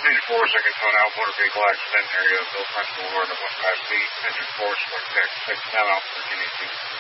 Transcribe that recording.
Engine 4, second tone out, motor vehicle accident area, Bill French Boulevard at 1 past B. Engine 4, select text, 6 now out, Virginia 2.